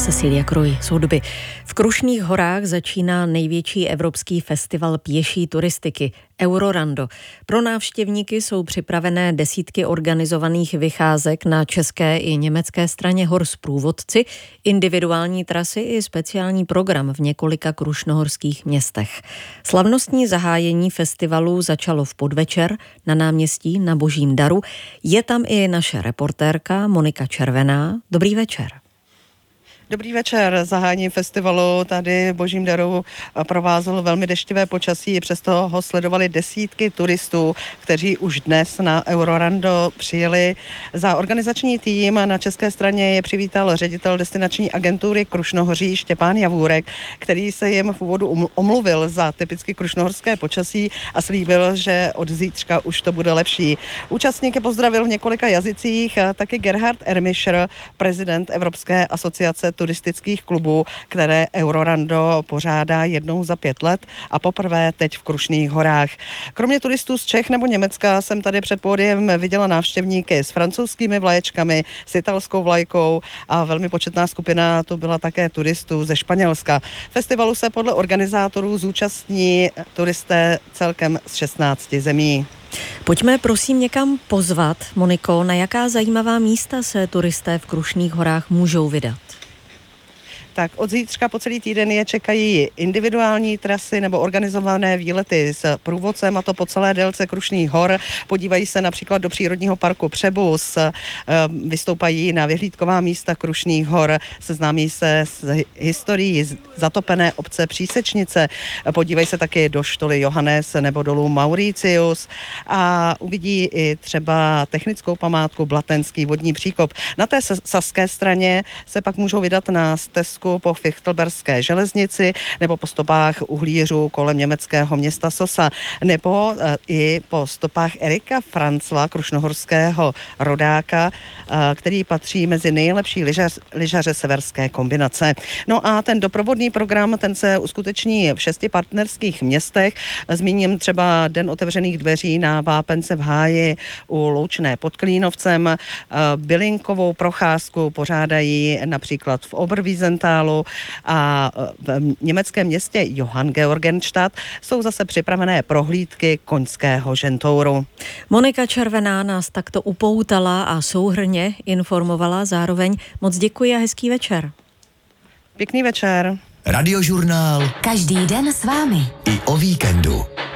Cecilia Kroj z hudby. V Krušných horách začíná největší evropský festival pěší turistiky Eurorando. Pro návštěvníky jsou připravené desítky organizovaných vycházek na české i německé straně hor s průvodci, individuální trasy i speciální program v několika krušnohorských městech. Slavnostní zahájení festivalu začalo v podvečer na náměstí Na Božím daru. Je tam i naše reportérka Monika Červená. Dobrý večer. Dobrý večer. Zahájení festivalu tady v Božím daru provázelo velmi deštivé počasí, přesto ho sledovali desítky turistů, kteří už dnes na Eurorando přijeli. Za organizační tým na české straně je přivítal ředitel destinační agentury Krušnohoří Štěpán Javůrek, který se jim v úvodu omluvil za typicky krušnohorské počasí a slíbil, že od zítřka už to bude lepší. Účastníky pozdravil v několika jazycích taky Gerhard Ermischer, prezident Evropské asociace turistických klubů, které Eurorando pořádá jednou za 5 let a poprvé teď v Krušných horách. Kromě turistů z Čech nebo Německa jsem tady před pódiem viděla návštěvníky s francouzskými vlaječkami, s italskou vlajkou a velmi početná skupina tu byla také turistů ze Španělska. Festivalu se podle organizátorů zúčastní turisté celkem z 16 zemí. Pojďme prosím někam pozvat, Moniko, na jaká zajímavá místa se turisté v Krušných horách můžou vydat? Tak od zítřka po celý týden je čekají individuální trasy nebo organizované výlety s průvodcem, a to po celé délce Krušných hor. Podívají se například do přírodního parku Přebus, vystoupají na vyhlídková místa Krušných hor, seznámí se s historií zatopené obce Přísečnice, podívají se taky do štoly Johannes nebo dolů Mauricius a uvidí i třeba technickou památku Blatenský vodní příkop. Na té saské straně se pak můžou vydat na stezku po Fichtelberské železnici nebo po stopách uhlířů kolem německého města Sosa nebo i po stopách Erika Franzla, krušnohorského rodáka, který patří mezi nejlepší lyžaře severské kombinace. No a ten doprovodný program, ten se uskuteční v 6 partnerských městech. Zmíním třeba Den otevřených dveří na Vápence v Háji u Loučné pod Klínovcem. Bylinkovou procházku pořádají například v Oberwiesentálu a v německém městě Johanngeorgenstadt jsou zase připravené prohlídky koňského žentouru. Monika Červená nás takto upoutala a souhrnně informovala. Zároveň moc děkuji a hezký večer. Pěkný večer. Radiožurnál. Každý den s vámi. I o víkendu.